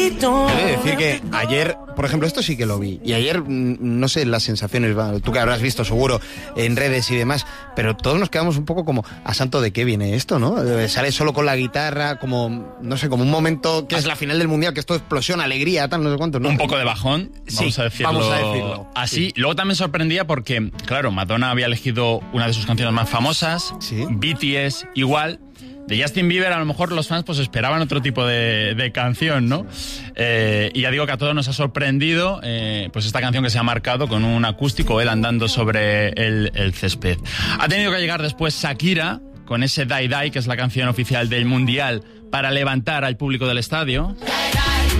Quiero decir que ayer, por ejemplo, esto sí que lo vi. Y ayer, no sé, las sensaciones, tú que habrás visto seguro en redes y demás, pero todos nos quedamos un poco como, ¿a santo de qué viene esto, no? Sale solo con la guitarra, como, no sé, como un momento que es la final del Mundial, que esto explosión, alegría, tal, no sé cuánto, ¿no? Un poco de bajón, vamos a decirlo así. Sí. Luego también sorprendía porque, claro, Madonna había elegido una de sus canciones más famosas, sí. BTS igual. De Justin Bieber a lo mejor los fans pues esperaban otro tipo de canción, ¿no? Y ya digo que a todos nos ha sorprendido pues esta canción que se ha marcado con un acústico, él andando sobre el césped. Ha tenido que llegar después Shakira con ese Die Die, que es la canción oficial del Mundial, para levantar al público del estadio.